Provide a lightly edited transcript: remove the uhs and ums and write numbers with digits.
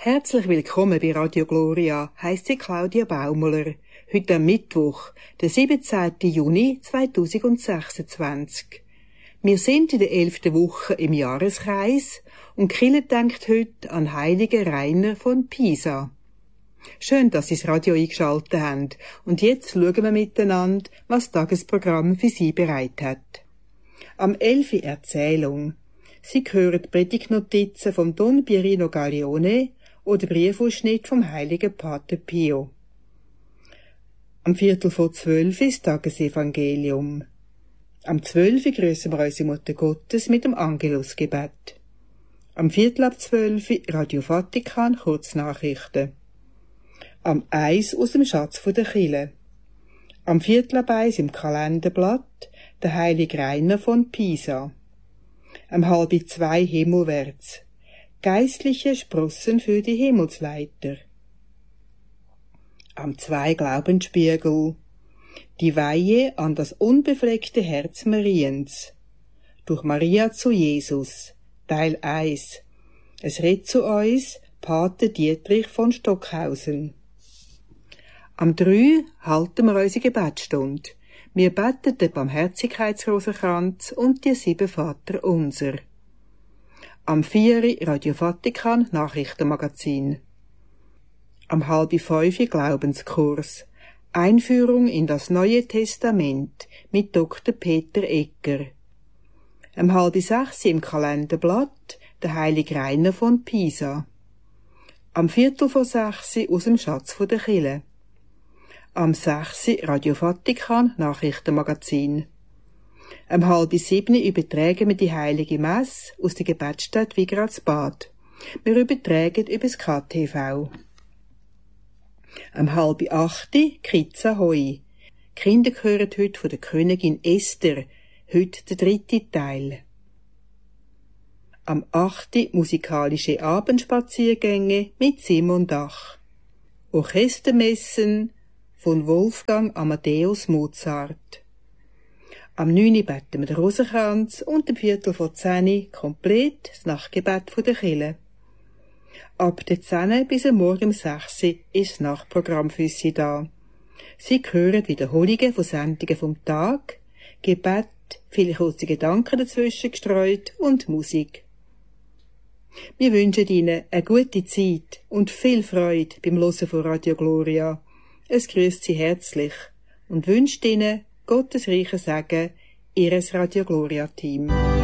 Herzlich willkommen bei Radio Gloria, heisst sie Claudia Baumler. Heute am Mittwoch, der 17. Juni 2026. Wir sind in der 11. Woche im Jahreskreis und Kille denkt heute an heiligen Rainer von Pisa. Schön, dass Sie das Radio eingeschaltet haben. Und jetzt schauen wir miteinander, was das Tagesprogramm für Sie bereit hat. Am 11. Erzählung. Sie hören die Predigtnotizen vom Don Pierino Gaglione oder Briefausschnitt vom heiligen Pater Pio. Am 11:45 das Tagesevangelium. Am 12. grüßen wir unsere Mutter Gottes mit dem Angelusgebet. Am 11:45 Radio Vatikan, Kurznachrichten. Am 1 aus dem Schatz der Kirche. Am 1:15 im Kalenderblatt der heilige Rainer von Pisa. Am 1:30 himmelwärts. Geistliche Sprossen für die Himmelsleiter. Am 2 Glaubensspiegel. Die Weihe an das unbefleckte Herz Mariens. Durch Maria zu Jesus. Teil 1. Es redet zu uns Pater Dietrich von Stockhausen. Am 3 halten wir unsere Gebetsstunde. Wir beten den Barmherzigkeitsrosenkranz und die 7 Vater unser. Am 4 Radio Vatikan Nachrichtenmagazin. Am 4:30 Glaubenskurs. Einführung in das Neue Testament mit Dr. Peter Egger. Am 5:30 im Kalenderblatt der heilige Rainer von Pisa. Am 5:45 aus dem Schatz der Kirche. Am 6 Radio Vatikan Nachrichtenmagazin. Am 6:30 übertragen wir die heilige Messe aus der Gebetsstätte Wigradsbad. Wir übertragen über das KTV. Am 7:30 Kids Ahoi. Kinder hören heute von der Königin Esther, heute der 3. Teil. Am 8 musikalische Abendspaziergänge mit Simon Dach. Orchestermessen von Wolfgang Amadeus Mozart. Am 9 beten wir den Rosenkranz und am 9:45 komplett das Nachtgebet der Kirche. Ab der 10 bis am Morgen um 6 ist das Nachtprogramm für Sie da. Sie hören Wiederholungen von Sendungen vom Tag, Gebet, viele kurze Gedanken dazwischen gestreut und Musik. Wir wünschen Ihnen eine gute Zeit und viel Freude beim Hören von Radio Gloria. Es grüßt Sie herzlich und wünscht Ihnen Gottes reichen Segen, Ihres Radio Gloria Team.